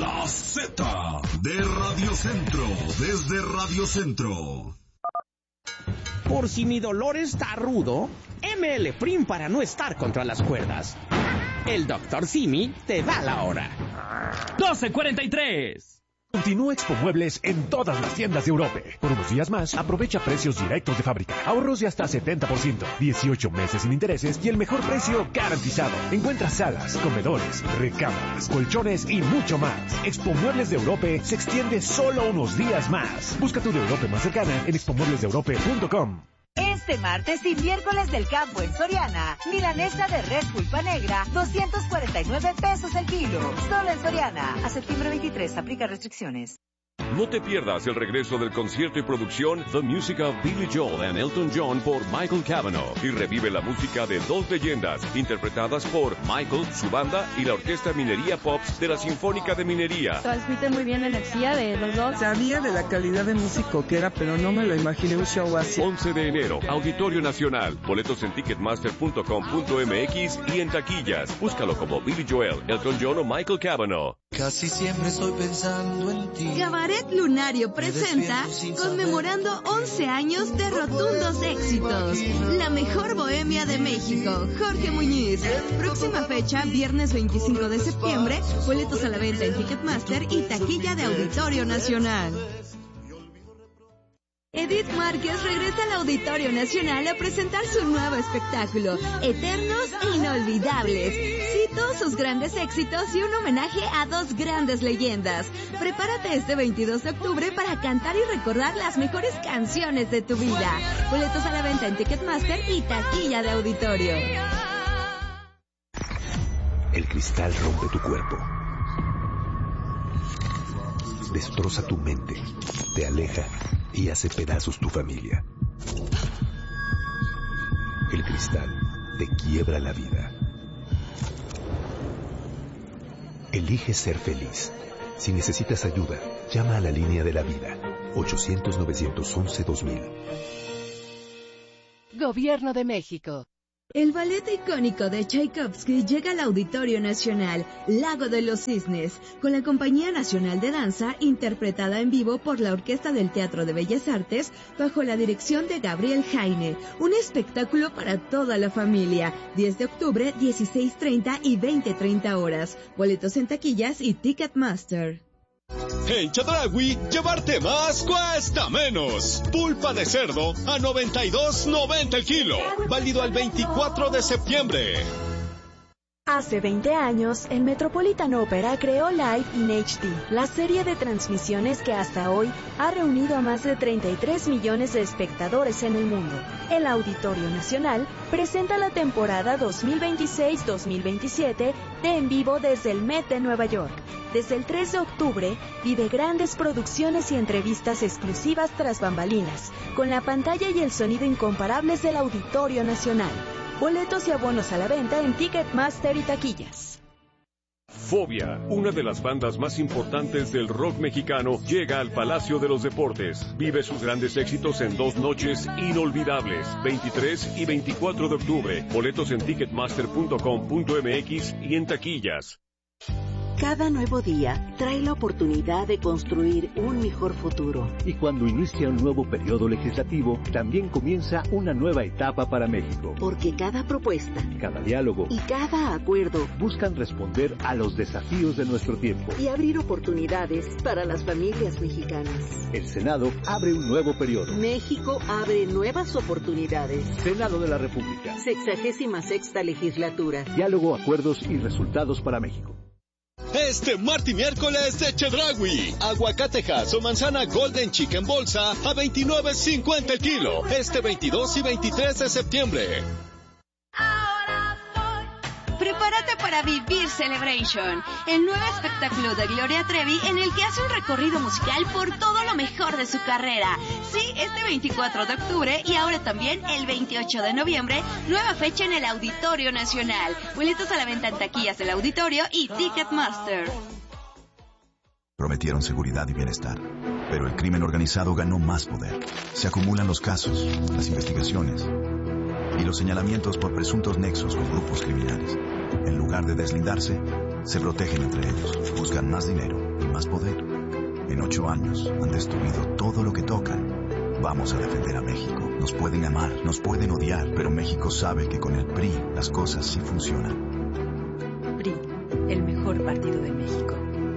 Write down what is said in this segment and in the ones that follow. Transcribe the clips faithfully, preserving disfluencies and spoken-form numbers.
La Z de Radio Centro, desde Radio Centro. Por si mi dolor está rudo, M L Prim para no estar contra las cuerdas. El doctor Simi te da la hora. doce cuarenta y tres. Continúa Expo Muebles en todas las tiendas de Europa. Por unos días más, aprovecha precios directos de fábrica. Ahorros de hasta setenta por ciento, dieciocho meses sin intereses y el mejor precio garantizado. Encuentra salas, comedores, recámaras, colchones y mucho más. Expo Muebles de Europa se extiende solo unos días más. Busca tu de Europa más cercana en expo muebles de europa punto com. Este martes y miércoles del campo en Soriana, milanesa de res pulpa negra, doscientos cuarenta y nueve pesos el kilo. Solo en Soriana. A septiembre veintitrés, aplica restricciones. No te pierdas el regreso del concierto y producción The Music of Billy Joel and Elton John por Michael Cavanaugh y revive la música de dos leyendas interpretadas por Michael, su banda y la Orquesta Minería Pops de la Sinfónica de Minería. Transmite muy bien la energía de los dos. Sabía de la calidad de músico que era, pero no me lo imaginé un show así. once de enero, Auditorio Nacional. Boletos en ticketmaster punto com punto m x y en taquillas. Búscalo como Billy Joel, Elton John o Michael Cavanaugh. Casi siempre estoy pensando en ti. Cabaret Lunario presenta conmemorando once años de rotundos éxitos. La mejor bohemia de México, Jorge Muñiz. Próxima fecha, viernes veinticinco de septiembre. Boletos a la venta en Ticketmaster y taquilla de Auditorio Nacional. Edith Márquez regresa al Auditorio Nacional a presentar su nuevo espectáculo, Eternos e Inolvidables. Cito sus grandes éxitos y un homenaje a dos grandes leyendas. Prepárate este veintidós de octubre para cantar y recordar las mejores canciones de tu vida. Boletos a la venta en Ticketmaster y taquilla de Auditorio. El cristal rompe tu cuerpo. Destroza tu mente. Te aleja y hace pedazos tu familia. El cristal te quiebra la vida. Elige ser feliz. Si necesitas ayuda, llama a la línea de la vida. ochocientos, novecientos once, dos mil. Gobierno de México. El ballet icónico de Tchaikovsky llega al Auditorio Nacional, Lago de los Cisnes, con la Compañía Nacional de Danza, interpretada en vivo por la Orquesta del Teatro de Bellas Artes, bajo la dirección de Gabriel Jaine. Un espectáculo para toda la familia. diez de octubre, dieciséis treinta y veinte treinta horas. Boletos en taquillas y Ticketmaster. En Chedraui, llevarte más cuesta menos. Pulpa de cerdo a noventa y dos noventa el kilo. Válido al veinticuatro de septiembre. Hace veinte años, el Metropolitan Opera creó Live in H D, la serie de transmisiones que hasta hoy ha reunido a más de treinta y tres millones de espectadores en el mundo. El Auditorio Nacional presenta la temporada dos mil veintiséis dos mil veintisiete de En Vivo desde el Met de Nueva York. Desde el tres de octubre, vive grandes producciones y entrevistas exclusivas tras bambalinas, con la pantalla y el sonido incomparables del Auditorio Nacional. Boletos y abonos a la venta en Ticketmaster y taquillas. Fobia, una de las bandas más importantes del rock mexicano, llega al Palacio de los Deportes. Vive sus grandes éxitos en dos noches inolvidables, veintitrés y veinticuatro de octubre. Boletos en ticketmaster punto com punto m x y en taquillas. Cada nuevo día trae la oportunidad de construir un mejor futuro. Y cuando inicia un nuevo periodo legislativo, también comienza una nueva etapa para México. Porque cada propuesta, cada diálogo y cada acuerdo buscan responder a los desafíos de nuestro tiempo y abrir oportunidades para las familias mexicanas. El Senado abre un nuevo periodo. México abre nuevas oportunidades. Senado de la República. Sexagésima sexta legislatura. Diálogo, acuerdos y resultados para México. Este martes y miércoles de Chedraui. Aguacatejas o manzana Golden Chicken bolsa a veintinueve cincuenta el kilo. Este veintidós y veintitrés de septiembre. Prepárate para vivir Celebration, el nuevo espectáculo de Gloria Trevi en el que hace un recorrido musical por todo lo mejor de su carrera. Sí, este veinticuatro de octubre y ahora también el veintiocho de noviembre, nueva fecha en el Auditorio Nacional. Boletos a la venta en taquillas del Auditorio y Ticketmaster. Prometieron seguridad y bienestar, pero el crimen organizado ganó más poder. Se acumulan los casos, las investigaciones y los señalamientos por presuntos nexos con grupos criminales. En lugar de deslindarse, Se protegen entre ellos, buscan más dinero y más poder. En ocho años han destruido todo lo que tocan. Vamos a defender a México. Nos pueden amar, nos pueden odiar, pero México sabe que con el P R I las cosas sí funcionan. P R I, el mejor partido de México.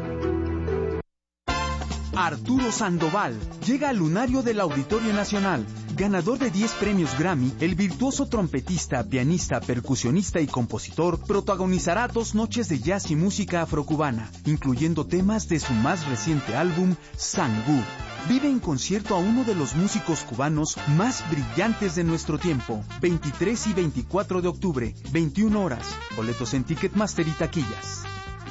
Arturo Sandoval llega al lunario del Auditorio Nacional. Ganador de diez premios Grammy, el virtuoso trompetista, pianista, percusionista y compositor protagonizará dos noches de jazz y música afrocubana, incluyendo temas de su más reciente álbum, Sangú. Vive en concierto a uno de los músicos cubanos más brillantes de nuestro tiempo. veintitrés y veinticuatro de octubre, veintiuna horas. Boletos en Ticketmaster y taquillas.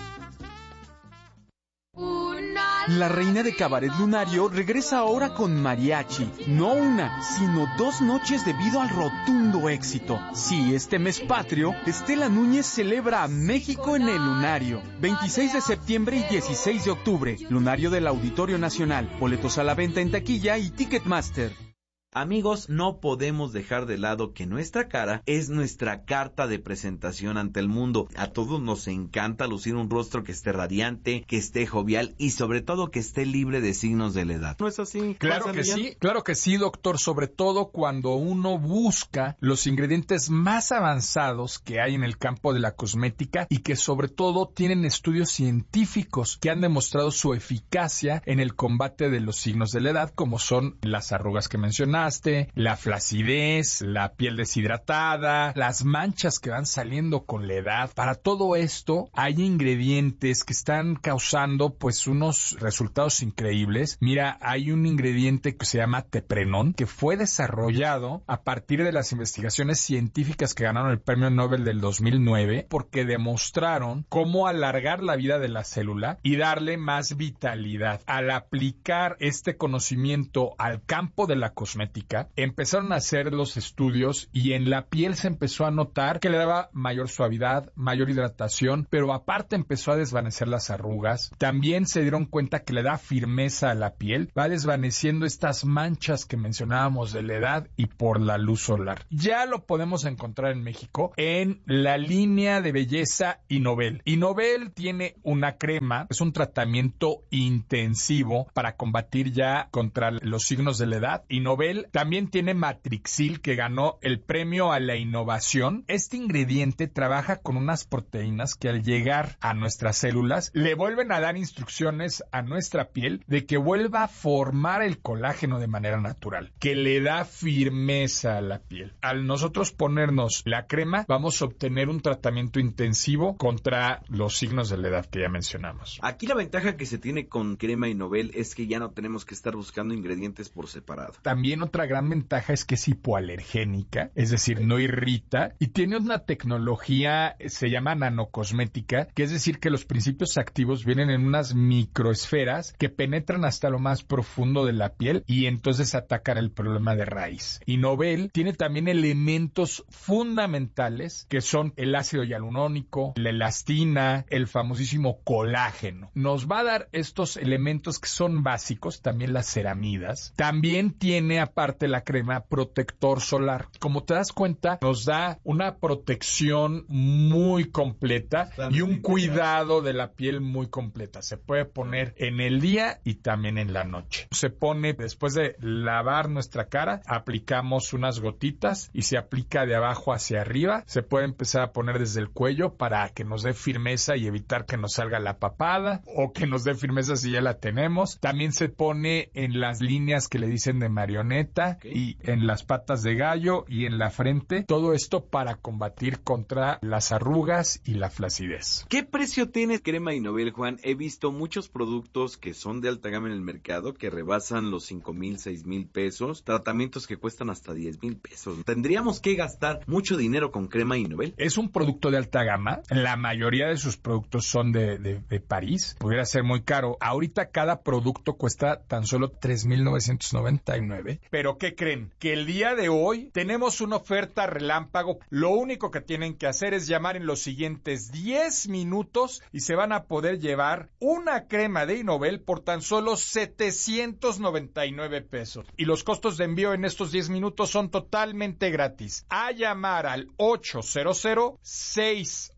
La reina de Cabaret Lunario regresa ahora con mariachi. No una, sino dos noches debido al rotundo éxito. Sí, este mes patrio, Estela Núñez celebra a México en el Lunario. veintiséis de septiembre y dieciséis de octubre. Lunario del Auditorio Nacional. Boletos a la venta en taquilla y Ticketmaster. Amigos, no podemos dejar de lado que nuestra cara es nuestra carta de presentación ante el mundo. A todos nos encanta lucir un rostro que esté radiante, que esté jovial y sobre todo que esté libre de signos de la edad. ¿No es así? Claro que sí, claro que sí, doctor, sobre todo cuando uno busca los ingredientes más avanzados que hay en el campo de la cosmética y que sobre todo tienen estudios científicos que han demostrado su eficacia en el combate de los signos de la edad, como son las arrugas que mencionaste, la flacidez, la piel deshidratada, las manchas que van saliendo con la edad. Para todo esto hay ingredientes que están causando pues unos resultados increíbles. Mira, hay un ingrediente que se llama teprenón, que fue desarrollado a partir de las investigaciones científicas que ganaron el premio Nobel del dos mil nueve, porque demostraron cómo alargar la vida de la célula y darle más vitalidad. Al aplicar este conocimiento al campo de la cosmética, empezaron a hacer los estudios y en la piel se empezó a notar que le daba mayor suavidad, mayor hidratación, pero aparte empezó a desvanecer las arrugas. También se dieron cuenta que le da firmeza a la piel, va desvaneciendo estas manchas que mencionábamos de la edad y por la luz solar. Ya lo podemos encontrar en México en la línea de belleza Innovel. Innovel tiene una crema, es un tratamiento intensivo para combatir ya contra los signos de la edad. Innovel también tiene Matrixil, que ganó el premio a la innovación. Este ingrediente trabaja con unas proteínas que al llegar a nuestras células le vuelven a dar instrucciones a nuestra piel de que vuelva a formar el colágeno de manera natural, que le da firmeza a la piel. Al nosotros ponernos la crema, vamos a obtener un tratamiento intensivo contra los signos de la edad que ya mencionamos. Aquí la ventaja que se tiene con crema Innovel es que ya no tenemos que estar buscando ingredientes por separado. También otra gran ventaja es que es hipoalergénica, es decir, no irrita, y tiene una tecnología, se llama nanocosmética, que es decir que los principios activos vienen en unas microesferas que penetran hasta lo más profundo de la piel y entonces atacan el problema de raíz. Innovel tiene también elementos fundamentales que son el ácido hialurónico, la elastina, el famosísimo colágeno. Nos va a dar estos elementos que son básicos, también las ceramidas. También tiene aparte la crema protector solar. Como te das cuenta, nos da una protección muy completa y un cuidado de la piel muy completa. Se puede poner en el día y también en la noche. Se pone después de lavar nuestra cara, aplicamos unas gotitas y se aplica de abajo hacia arriba. Se puede empezar a poner desde el cuello para que nos dé firmeza y evitar que nos salga la papada o que nos dé firmeza si ya la tenemos. También se pone en las líneas que le dicen de marioneta, okay, y en las patas de gallo y en la frente. Todo esto para combatir contra las arrugas y la flacidez. ¿Qué precio tiene crema Innovel, Juan? He visto muchos productos que son de alta gama en el mercado que rebasan los cinco mil, seis mil pesos, tratamientos que cuestan hasta diez mil pesos. ¿Tendríamos que gastar mucho dinero con crema Innovel? Es un producto de alta gama. La mayoría de sus productos son de, de, de París. Pudiera ser muy caro. Ahorita cada producto cuesta tan solo tres mil novecientos noventa y nueve. Pero ¿qué creen? Que el día de hoy tenemos una oferta relámpago. Lo único que tienen que hacer es llamar en los siguientes diez minutos y se van a poder llevar una crema de Innovel por tan solo setecientos noventa y nueve pesos. Y los costos de envío en estos diez minutos son totalmente gratis. A llamar al ocho cero cero, seis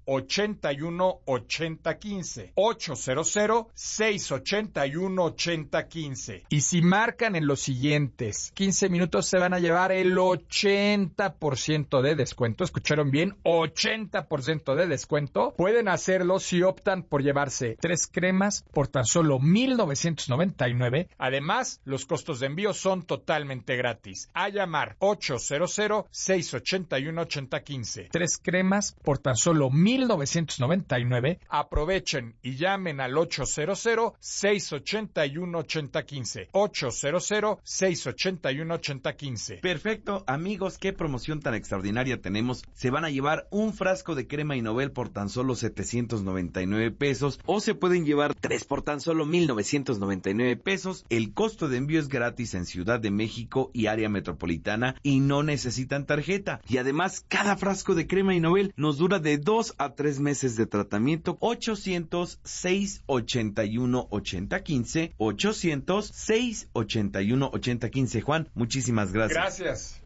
ochenta y uno, ochenta quince. ochocientos, seiscientos ochenta y uno, ochenta quince. Y si marcan en los siguientes quince minutos se van a llevar el ochenta por ciento de descuento. ¿Escucharon bien? ochenta por ciento de descuento. Pueden hacerlo si optan por llevarse tres cremas por tan solo mil novecientos noventa y nueve. Además, los costos de envío son totalmente gratis. A llamar ochocientos, seiscientos ochenta y uno, ochenta quince. Tres cremas por tan solo mil novecientos noventa y nueve. Aprovechen y llamen al ochocientos, seiscientos ochenta y uno, ochenta quince. ochocientos, seiscientos ochenta y uno, ochenta quince. Perfecto, amigos, qué promoción tan extraordinaria tenemos. Se van a llevar un frasco de crema Innovel por tan solo setecientos noventa y nueve pesos, o se pueden llevar tres por tan solo mil novecientos noventa y nueve pesos. El costo de envío es gratis en Ciudad de México y área metropolitana y no necesitan tarjeta. Y además, cada frasco de crema Innovel nos dura de dos a tres meses de tratamiento. ochocientos, seiscientos ochenta y uno, ochenta quince. ochocientos, seiscientos ochenta y uno, ochenta quince. Juan, muchísimas gracias. Gracias.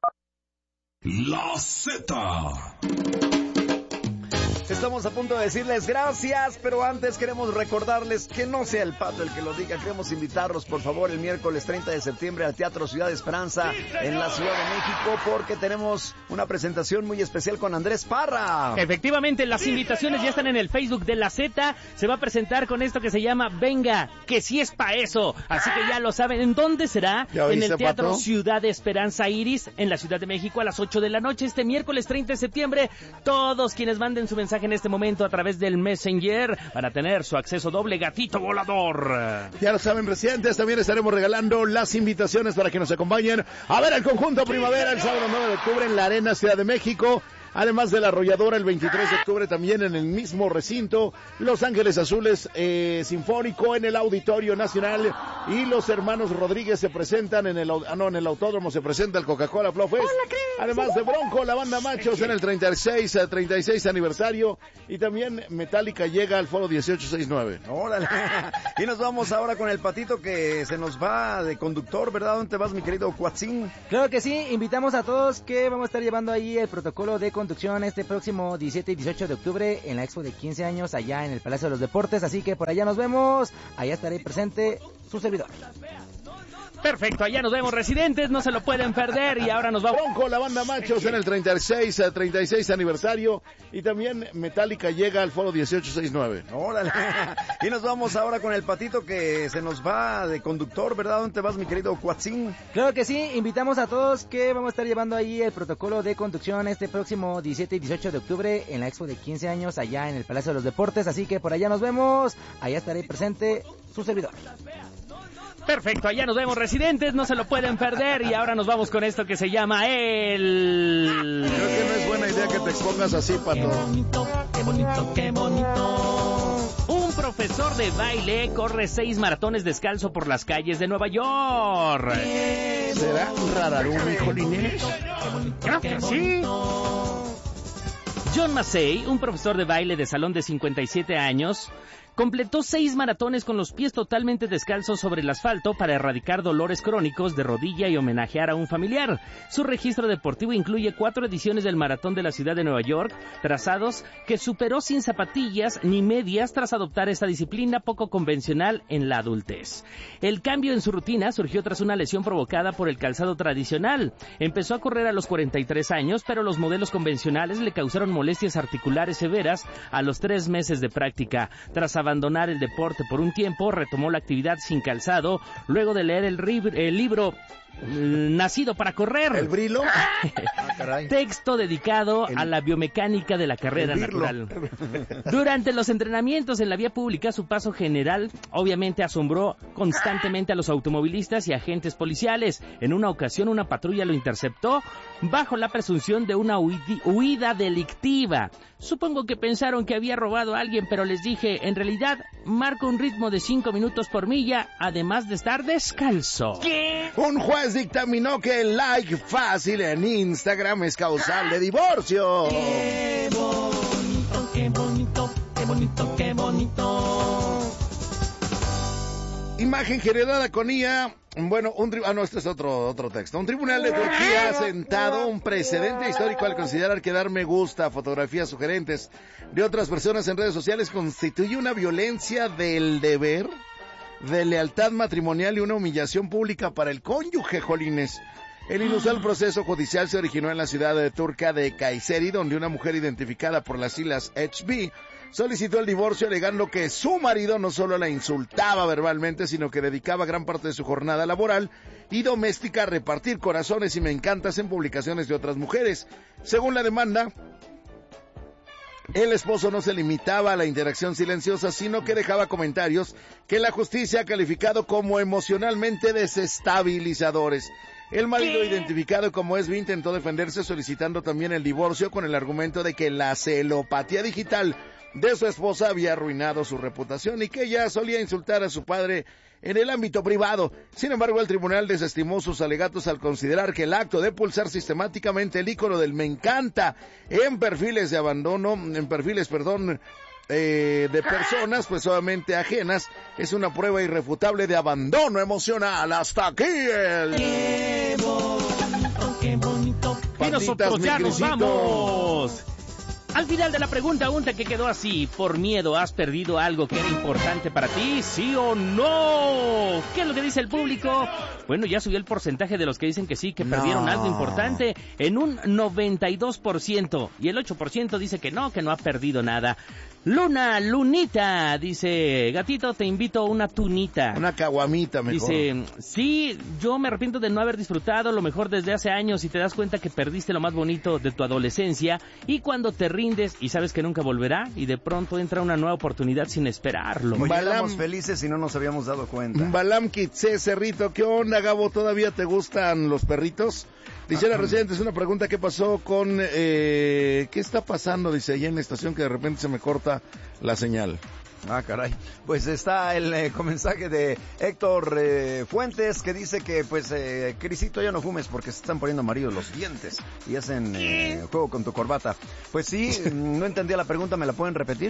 La Z. Estamos a punto de decirles gracias, pero antes queremos recordarles que no sea el Pato el que lo diga. Queremos invitarlos, por favor, el miércoles treinta de septiembre al Teatro Ciudad Esperanza en la Ciudad de México, porque tenemos una presentación muy especial con Andrés Parra. Efectivamente, las invitaciones ya están en el Facebook de la Z. Se va a presentar con esto que se llama Venga, que sí es pa' eso. Así que ya lo saben. ¿En dónde será? En el Teatro Pato? Ciudad Esperanza Iris, en la Ciudad de México, a las ocho de la noche, este miércoles treinta de septiembre. Todos quienes manden su mensaje en este momento a través del Messenger van a tener su acceso doble, gatito volador. Ya lo saben, residentes, también estaremos regalando las invitaciones para que nos acompañen a ver el conjunto Primavera el sábado nueve de octubre en la Arena Ciudad de México. Además de la Arrolladora el veintitrés de octubre también en el mismo recinto, Los Ángeles Azules eh, Sinfónico en el Auditorio Nacional, y los hermanos Rodríguez se presentan en el, ah, no, en el Autódromo se presenta el Coca-Cola Flow Fest. Además de Bronco, la banda Machos en el treinta y seis, treinta y seis aniversario, y también Metallica llega al Foro dieciocho sesenta y nueve. Órale. Y nos vamos ahora con el Patito, que se nos va de conductor, ¿verdad? ¿Dónde te vas, mi querido Cuatzín? Claro que sí, invitamos a todos que vamos a estar llevando ahí el protocolo de conducción este próximo diecisiete y dieciocho de octubre en la Expo de quince años allá en el Palacio de los Deportes, así que por allá nos vemos, allá estaré presente su servidor. Perfecto, allá nos vemos, residentes, no se lo pueden perder. Y ahora nos vamos con la banda Machos en el treinta y seis, treinta y seis aniversario, y también Metallica llega al Foro dieciocho sesenta y nueve. Órale. Y nos vamos ahora con el Patito, que se nos va de conductor, ¿verdad? ¿Dónde te vas, mi querido Cuatzín? Claro que sí, invitamos a todos que vamos a estar llevando ahí el protocolo de conducción este próximo diecisiete y dieciocho de octubre en la Expo de quince años allá en el Palacio de los Deportes, así que por allá nos vemos, allá estaré presente su servidor. Perfecto, allá nos vemos, residentes, no se lo pueden perder. Y ahora nos vamos con esto que se llama el... Creo que no es buena idea que te expongas así, Pato. Qué bonito, qué bonito, qué bonito. Un profesor de baile corre seis maratones descalzo por las calles de Nueva York. ¿Será Rararum, hijolines? Creo que sí. John Massey, un profesor de baile de salón de cincuenta y siete años, completó seis maratones con los pies totalmente descalzos sobre el asfalto para erradicar dolores crónicos de rodilla y homenajear a un familiar. Su registro deportivo incluye cuatro ediciones del Maratón de la Ciudad de Nueva York, trazados que superó sin zapatillas ni medias tras adoptar esta disciplina poco convencional en la adultez. El cambio en su rutina surgió tras una lesión provocada por el calzado tradicional. Empezó a correr a los cuarenta y tres años, pero los modelos convencionales le causaron molestias articulares severas a los tres meses de práctica. Tras abandonar el deporte por un tiempo, retomó la actividad sin calzado luego de leer el, rib- el libro Nacido para correr. ¿El Brilo? Ah, caray. Texto dedicado el, a la biomecánica de la carrera natural. Durante los entrenamientos en la vía pública, su paso general obviamente asombró constantemente a los automovilistas y agentes policiales. En una ocasión, una patrulla lo interceptó bajo la presunción de una huidi- huida delictiva. Supongo que pensaron que había robado a alguien, pero les dije, en realidad, marco un ritmo de cinco minutos por milla, además de estar descalzo. ¿Qué? Un juez dictaminó que el like fácil en Instagram es causal de divorcio. Qué bonito, qué bonito, qué bonito, qué bonito. Imagen generada con I A. Bueno, un tri... ah, no, este es otro, otro texto. Un tribunal de Turquía ha sentado un precedente histórico al considerar que dar me gusta a fotografías sugerentes de otras personas en redes sociales constituye una violencia del deber, de lealtad matrimonial y una humillación pública para el cónyuge, jolines. El inusual proceso judicial se originó en la ciudad de turca de Kayseri, donde una mujer identificada por las siglas H B solicitó el divorcio alegando que su marido no solo la insultaba verbalmente, sino que dedicaba gran parte de su jornada laboral y doméstica a repartir corazones y me encantas en publicaciones de otras mujeres. Según la demanda, el esposo no se limitaba a la interacción silenciosa, sino que dejaba comentarios que la justicia ha calificado como emocionalmente desestabilizadores. El marido, identificado como Esbi, intentó defenderse solicitando también el divorcio con el argumento de que la celopatía digital de su esposa había arruinado su reputación y que ella solía insultar a su padre en el ámbito privado. Sin embargo, el tribunal desestimó sus alegatos al considerar que el acto de pulsar sistemáticamente el icono del me encanta en perfiles de abandono, en perfiles, perdón, eh, de personas pues solamente ajenas, es una prueba irrefutable de abandono emocional. Hasta aquí el... ¡Qué bonito, qué bonito! Y nosotros ya nos vamos. Al final de la pregunta, un que quedó así: ¿por miedo has perdido algo que era importante para ti? ¿Sí o no? ¿Qué es lo que dice el público? Bueno, ya subió el porcentaje de los que dicen que sí, que perdieron no. algo importante en un noventa y dos por ciento. Y el ocho por ciento dice que no, que no ha perdido nada. Luna, Lunita, dice: gatito, te invito a una tunita. Una caguamita mejor. Dice: sí, yo me arrepiento de no haber disfrutado lo mejor desde hace años y te das cuenta que perdiste lo más bonito de tu adolescencia y cuando te rindes y sabes que nunca volverá y de pronto entra una nueva oportunidad sin esperarlo. Muy éramos felices y no nos habíamos dado cuenta. Balam Kitse Cerrito, ¿qué onda, Gabo? ¿Todavía te gustan los perritos? Dice la residente, es una pregunta: ¿qué pasó con... Eh, ¿qué está pasando? Dice, allá en la estación que de repente se me corta la señal. Ah, caray. Pues está el eh, mensaje de Héctor eh, Fuentes, que dice que, pues, eh, Crisito, ya no fumes porque se están poniendo amarillos los dientes y hacen eh, juego con tu corbata. Pues sí, no entendía la pregunta, ¿me la pueden repetir?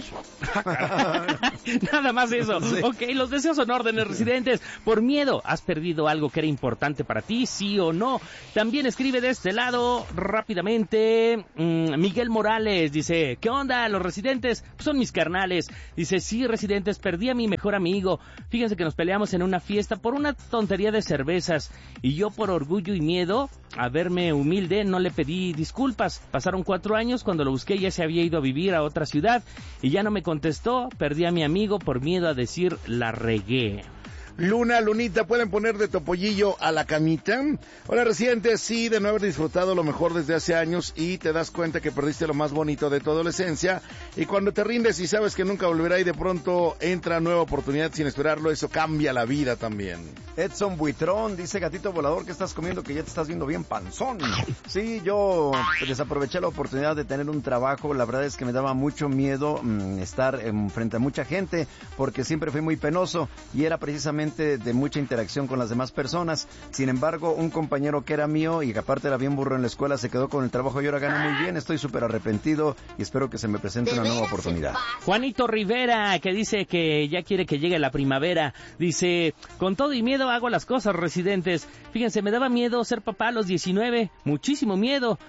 Nada más eso. Sí. Ok, los deseos son órdenes, residentes. Por miedo, ¿has perdido algo que era importante para ti? ¿Sí o no? También escribe de este lado rápidamente mmm, Miguel Morales. Dice: ¿qué onda? Los residentes son mis carnales. Dice: sí, residentes, perdí a mi mejor amigo. Fíjense que nos peleamos en una fiesta por una tontería de cervezas y yo, por orgullo y miedo a verme humilde, no le pedí disculpas. Pasaron cuatro años, cuando lo busqué ya se había ido a vivir a otra ciudad y ya no me contestó. Perdí a mi amigo por miedo a decir la regué. Luna, Lunita, ¿pueden poner de topollillo a la camita? Hola, residentes, sí, de no haber disfrutado lo mejor desde hace años y te das cuenta que perdiste lo más bonito de tu adolescencia y cuando te rindes y sabes que nunca volverá y de pronto entra nueva oportunidad sin esperarlo, eso cambia la vida también. Edson Buitrón dice: gatito volador, ¿qué estás comiendo que ya te estás viendo bien panzón? Sí, yo desaproveché la oportunidad de tener un trabajo. La verdad es que me daba mucho miedo mmm, estar en, frente a mucha gente porque siempre fui muy penoso y era precisamente de mucha interacción con las demás personas. Sin embargo, un compañero que era mío y que aparte era bien burro en la escuela se quedó con el trabajo y ahora gana muy bien. Estoy súper arrepentido y espero que se me presente una nueva oportunidad. Juanito Rivera, que dice que ya quiere que llegue la primavera, dice: con todo y miedo hago las cosas, residentes. Fíjense, me daba miedo ser papá a los diecinueve, muchísimo miedo.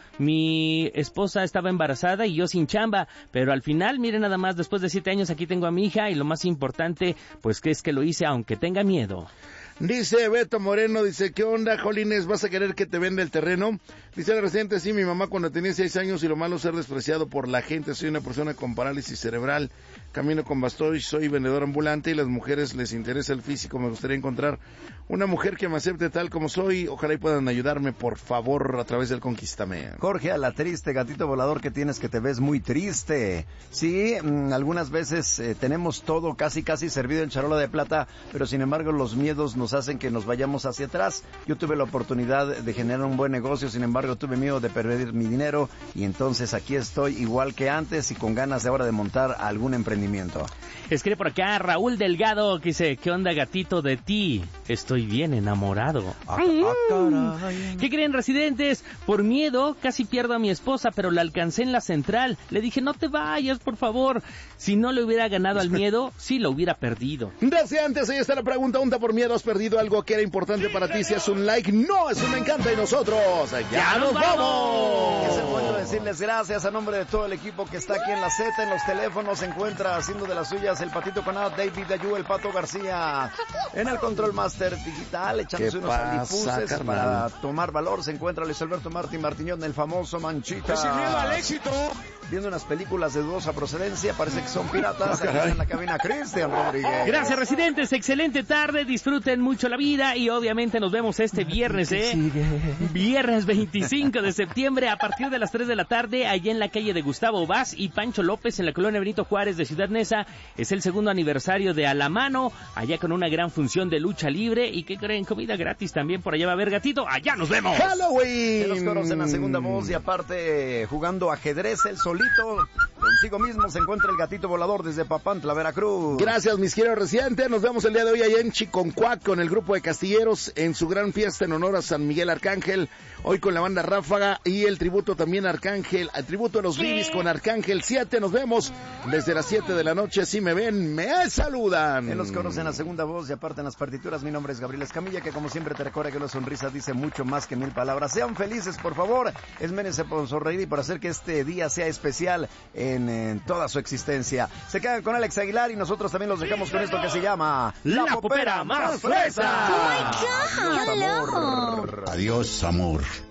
Mi esposa estaba embarazada y yo sin chamba, pero al final, miren nada más, después de siete años aquí tengo a mi hija y lo más importante, pues que es que lo hice aunque tenga miedo. Dice Beto Moreno, dice: ¿qué onda, Jolines? ¿Vas a querer que te venda el terreno? Dice la residente: sí, mi mamá cuando tenía seis años y lo malo ser despreciado por la gente. Soy una persona con parálisis cerebral, camino con bastón y soy vendedor ambulante y las mujeres les interesa el físico. Me gustaría encontrar una mujer que me acepte tal como soy. Ojalá y puedan ayudarme, por favor, a través del Conquístame. Jorge, a la triste, gatito volador, que tienes que te ves muy triste. Sí, mmm, algunas veces eh, tenemos todo casi casi servido en charola de plata, pero sin embargo los miedos nos hacen que nos vayamos hacia atrás. Yo tuve la oportunidad de generar un buen negocio, sin embargo tuve miedo de perder mi dinero y entonces aquí estoy igual que antes y con ganas de ahora de montar algún emprendimiento. Escribe por acá Raúl Delgado, que dice: ¿qué onda, gatito, de ti? estoy bien enamorado. Ah, ah, ¿Qué creen, residentes? Por miedo casi pierdo a mi esposa, pero la alcancé en la central. Le dije, no te vayas, por favor. Si no le hubiera ganado al miedo, sí lo hubiera perdido. Residentes, ahí está la pregunta. ¿Un por miedo has perdido algo que era importante para ti? Si es un like, no, es un me encanta. Y nosotros, ya, ya nos vamos. vamos. Es el momento de decirles gracias a nombre de todo el equipo que está aquí en la Z, en los teléfonos. Se encuentra haciendo de las suyas el Patito Conad, David Ayú, el Pato García. En el Control Master Digital, echándose unos alipuses para tomar valor. Se encuentra Luis Alberto Martín Martiñón, el famoso Manchita. Sin miedo al éxito. Viendo unas películas de dudosa procedencia, parece que son piratas. Aquí está en la cabina Cristian Rodríguez. Gracias, residentes. Excelente tarde. Disfruten mucho la vida y obviamente nos vemos este viernes, ¿eh? Viernes veinticinco de septiembre a partir de las tres de la tarde, allá en la calle de Gustavo Vaz y Pancho López en la colonia Benito Juárez de Ciudad Neza. Es el segundo aniversario de A la Mano, allá con una gran función de lucha libre y que creen, comida gratis también por allá va a haber, gatito. Allá nos vemos. Halloween. De los coros en la segunda voz y aparte jugando ajedrez el solito. Consigo mismo se encuentra el gatito volador desde Papantla, Veracruz. Gracias, mis queridos residentes. Nos vemos el día de hoy allá en Chiconcuac con el grupo de Castilleros en su gran fiesta en honor a San Miguel Arcángel. Hoy con la banda Ráfaga y el tributo también a Arcángel, el tributo a los Bibis con Arcángel siete. Nos vemos desde las siete de la noche. Si me ven, me saludan. En los coros en la segunda voz y aparte en las partituras, mi nombre es Gabriel Escamilla, que como siempre te recuerda que una sonrisa dice mucho más que mil palabras. Sean felices, por favor. Esmérense por sonreír y por hacer que este día sea especial en, en toda su existencia. Se quedan con Alex Aguilar y nosotros también los dejamos con esto que se llama La, La Popera Más Fresa. Oh my God, Adiós, amor. Adiós, amor.